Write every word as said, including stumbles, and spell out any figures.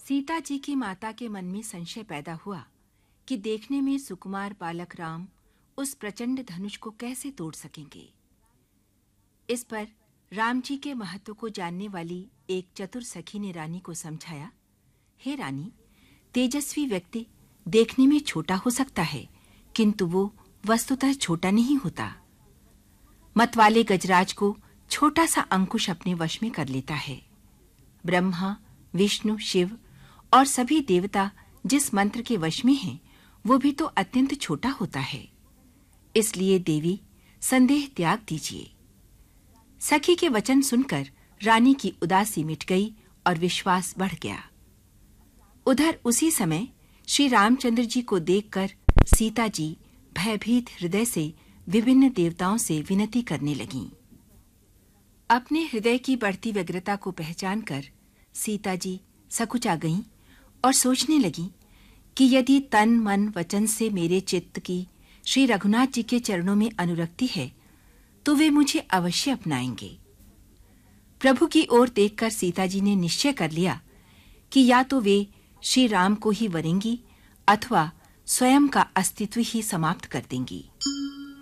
सीता जी की माता के मन में संशय पैदा हुआ कि देखने में सुकुमार बालक राम उस प्रचंड धनुष को कैसे तोड़ सकेंगे। इस पर राम जी के महत्व को जानने वाली एक चतुर सखी ने रानी को समझाया, हे रानी, तेजस्वी व्यक्ति देखने में छोटा हो सकता है, किंतु वो वस्तुतः छोटा नहीं होता। मतवाले गजराज को छोटा सा अंकुश अपने वश में कर लेता है। ब्रह्मा, विष्णु, शिव और सभी देवता जिस मंत्र के वश में हैं, वो भी तो अत्यंत छोटा होता है। इसलिए देवी, संदेह त्याग दीजिए। सखी के वचन सुनकर रानी की उदासी मिट गई और विश्वास बढ़ गया। उधर उसी समय श्री रामचंद्र जी को देखकर सीता जी भयभीत हृदय से विभिन्न देवताओं से विनती करने लगीं। अपने हृदय की बढ़ती व्यग्रता को पहचान कर सीता जी सकुचा गईं और सोचने लगीं कि यदि तन मन वचन से मेरे चित्त की श्री रघुनाथ जी के चरणों में अनुरक्ति है तो वे मुझे अवश्य अपनाएंगे। प्रभु की ओर देखकर सीता जी ने निश्चय कर लिया कि या तो वे श्री राम को ही वरेंगी अथवा स्वयं का अस्तित्व ही समाप्त कर देंगी।